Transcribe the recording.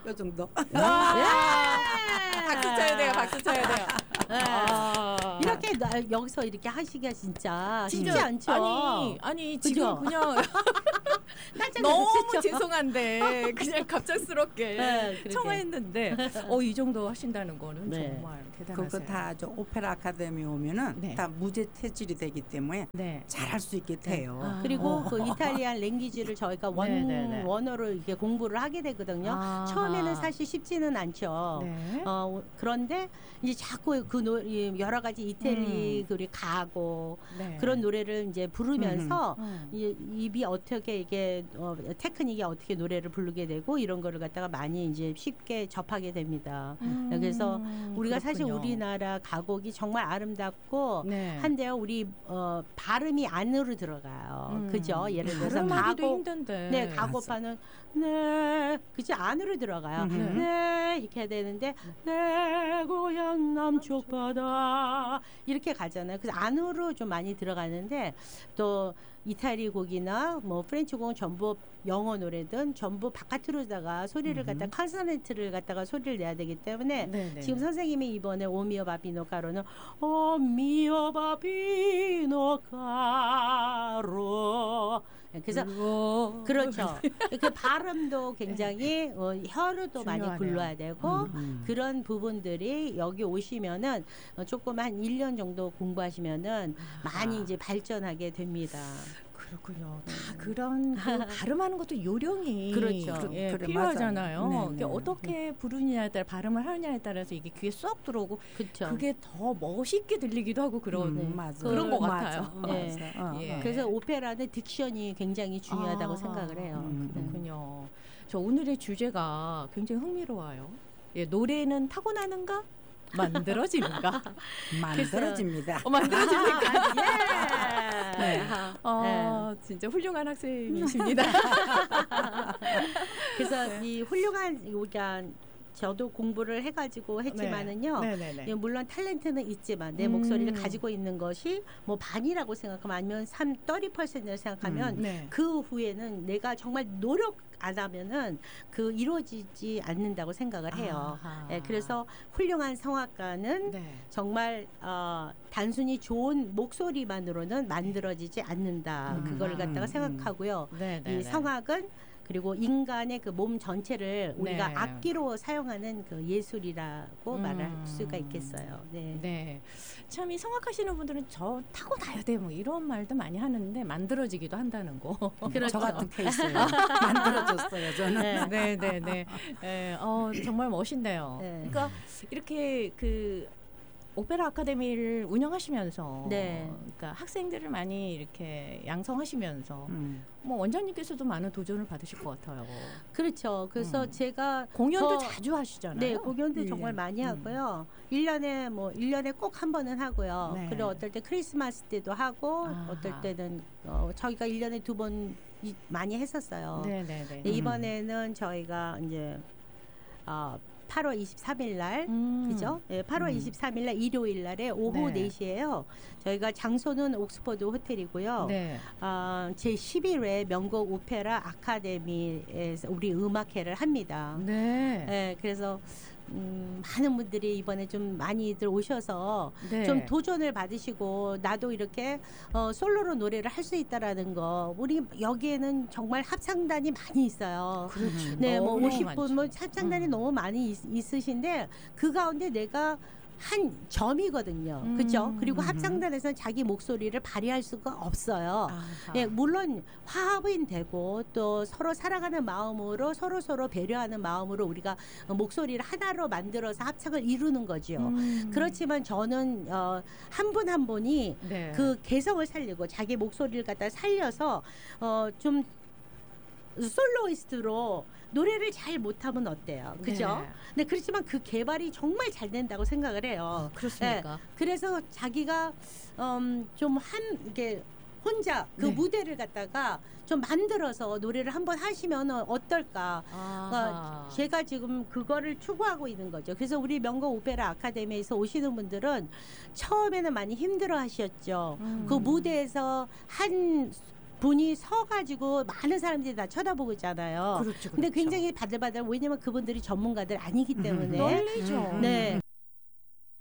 요 정도. 박수 쳐야 돼요. 박수 쳐야 돼요. 이렇게 여기서 이렇게 하시기가 진짜 쉽지 않죠. 아니 지금 그냥 너무 죄송한데 그냥 갑작스럽게 청하했는데 이 정도 하신다는 거는 정말 대단하세요. 그거 다 저 오페라 아카데미 오면은 다 무제 체질이 되기 때문에 잘할 수 있게 돼요. 그리고 그 이탈리안 랭귀지를 저희가 원어로 이렇게 공부를 하게 되거든요. 처음에는 사실 쉽지는 않죠. 그런데 이제 자꾸 그 여러 가지 이태리 그리고 가고 그런 노래를 이제 부르면서 입이 어떻게 이게 테크닉이 어떻게 노래를 부르게 되고 이런 거를 갖다가 많이 이제 쉽게 접하게 됩니다. 그래서 우리가 사실 우리나라 가곡이 정말 아름답고 한데요. 우리 발음이 안으로 들어가요. 그죠? 예를 들어서 가곡 힘든데. 가곡파는 그죠? 안으로 들어가요. 이렇게 해야 되는데 내 고향 남쪽 바다 이렇게 가잖아요. 그래서 안으로 좀 많이 들어가는데 또 이탈리 곡이나 뭐 프렌치 곡은 전부 영어 노래든 전부 바깥으로다가 소리를 갖다 컨소넌트를 갖다가 소리를 내야 되기 때문에 지금 선생님이 이번에 오미오 바비노 카로는 오미오 바비노 카로 그래서 그렇죠. 그 발음도 굉장히 혀로도 많이 불러야 되고 그런 부분들이 여기 오시면은 조금 한 1년 정도 공부하시면은 많이 이제 발전하게 됩니다. 그렇군요. 다 그런 그 발음하는 것도 요령이 그렇죠. 필요하잖아요. 어떻게 부르느냐에 따라 발음을 하느냐에 따라서 이게 귀에 쏙 들어오고 그게 더 멋있게 들리기도 하고 그런 그런 것 같아요. 그래서 오페라는 딕션이 굉장히 중요하다고 생각을 해요. 그렇군요. 저 오늘의 주제가 굉장히 흥미로워요. 노래는 타고나는가? 만들어지는가? 만들어집니다. 만들어집니까? 진짜 훌륭한 학생이십니다. 그래서 이 훌륭한 우리가 저도 공부를 해가지고 했지만은요. 물론 탤런트는 있지만 내 목소리를 가지고 있는 것이 뭐 반이라고 생각하면 아니면 30%를 생각하면 그 후에는 내가 정말 노력 안 하면은 그 이루어지지 않는다고 생각을 해요. 그래서 훌륭한 성악가는 정말 단순히 좋은 목소리만으로는 만들어지지 않는다. 그걸 갖다가 생각하고요. 이 성악은 그리고 인간의 그 몸 전체를 우리가 악기로 사용하는 그 예술이라고 말할 수가 있겠어요. 참 이 성악하시는 분들은 저 타고나야 돼 뭐 이런 말도 많이 하는데 만들어지기도 한다는 거. 그렇죠. 저 같은 케이스예요. 만들어졌어요, 저는. 정말 멋있네요. 그러니까 이렇게 그 오페라 아카데미를 운영하시면서 그러니까 학생들을 많이 이렇게 양성하시면서 뭐 원장님께서도 많은 도전을 받으실 것 같아요. 그렇죠. 그래서 제가 공연도 자주 하시잖아요. 네, 공연도 정말 많이 하고요. 1년에 꼭 한 번은 하고요. 그리고 어떨 때 크리스마스 때도 하고 어떨 때는 저희가 1년에 2번 많이 했었어요. 이번에는 저희가 이제 8월 23일 날, 그죠? 8월 23일 날 일요일 날에 오후 4시에요. 저희가 장소는 옥스퍼드 호텔이고요. 제 11회 명곡 오페라 아카데미에서 우리 음악회를 합니다. 그래서 많은 분들이 이번에 좀 많이들 오셔서 좀 도전을 받으시고 나도 이렇게 솔로로 노래를 할 수 있다라는 거. 우리 여기에는 정말 합창단이 많이 있어요. 뭐 50분 뭐 합창단이 너무 많이 있으신데 그 가운데 내가 한 점이거든요. 그렇죠? 그리고 합창단에서는 자기 목소리를 발휘할 수가 없어요. 물론 화합은 되고 또 서로 사랑하는 마음으로 서로 배려하는 마음으로 우리가 목소리를 하나로 만들어서 합창을 이루는 거죠. 그렇지만 저는 한 분 한 분이 그 개성을 살리고 자기 목소리를 갖다 살려서 좀 솔로이스트로 노래를 잘 못하면 어때요? 그죠? 네, 그렇지만 그 개발이 정말 잘 된다고 생각을 해요. 그렇습니까? 그래서 자기가 좀 이렇게 혼자 그 무대를 갖다가 좀 만들어서 노래를 한번 하시면 어떨까? 그러니까 제가 지금 그거를 추구하고 있는 거죠. 그래서 우리 명곡 오페라 아카데미에서 오시는 분들은 처음에는 많이 힘들어 하셨죠. 그 무대에서 한 분이 서가지고 많은 사람들이 다 쳐다보고 있잖아요. 그렇죠, 근데 굉장히 바들바들 왜냐면 그분들이 전문가들 아니기 때문에 떨리죠. 네.